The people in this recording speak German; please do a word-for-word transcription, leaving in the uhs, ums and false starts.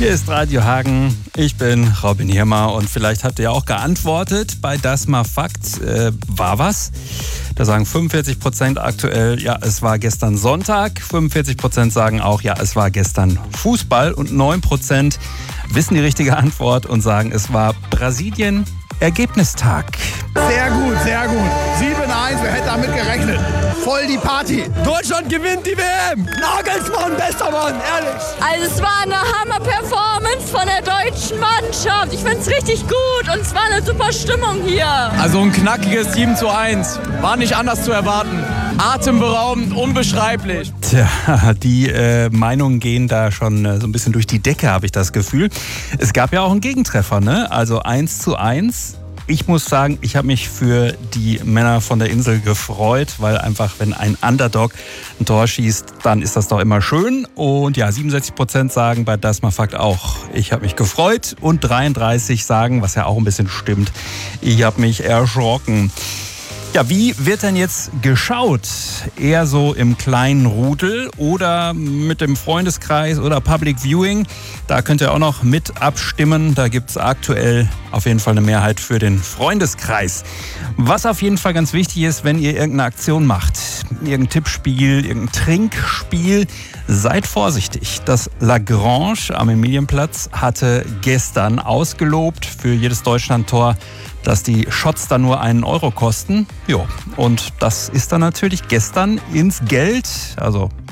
Hier ist Radio Hagen, ich bin Robin Hirmer und vielleicht habt ihr auch geantwortet bei Das mal Fakt. Äh, war was? Da sagen fünfundvierzig Prozent aktuell, ja, es war gestern Sonntag. fünfundvierzig Prozent sagen auch, ja, es war gestern Fußball. Und neun Prozent wissen die richtige Antwort und sagen, es war Brasilien Ergebnistag. Sehr gut, sehr gut. sieben eins, wer hätte damit gerechnet? Voll die Party. Deutschland gewinnt die W M. Nagelsmann, bester Mann, ehrlich. Also es war eine Hammer-Performance von der deutschen Mannschaft. Ich finde es richtig gut und es war eine super Stimmung hier. Also ein knackiges sieben zu eins. War nicht anders zu erwarten. Atemberaubend, unbeschreiblich. Tja, die äh, Meinungen gehen da schon äh, so ein bisschen durch die Decke, habe ich das Gefühl. Es gab ja auch einen Gegentreffer, ne? Also eins zu eins. Ich muss sagen, ich habe mich für die Männer von der Insel gefreut, weil einfach, wenn ein Underdog ein Tor schießt, dann ist das doch immer schön. Und ja, siebenundsechzig Prozent sagen bei Das mal Fakt auch, ich habe mich gefreut. Und dreiunddreißig sagen, was ja auch ein bisschen stimmt, ich habe mich erschrocken. Ja, wie wird denn jetzt geschaut? Eher so im kleinen Rudel oder mit dem Freundeskreis oder Public Viewing? Da könnt ihr auch noch mit abstimmen. Da gibt es aktuell auf jeden Fall eine Mehrheit für den Freundeskreis. Was auf jeden Fall ganz wichtig ist, wenn ihr irgendeine Aktion macht, irgendein Tippspiel, irgendein Trinkspiel, seid vorsichtig. Das Lagrange am Emilienplatz hatte gestern ausgelobt für jedes Deutschlandtor, dass die Shots dann nur einen Euro kosten. Jo, und das ist dann natürlich gestern ins Geld, also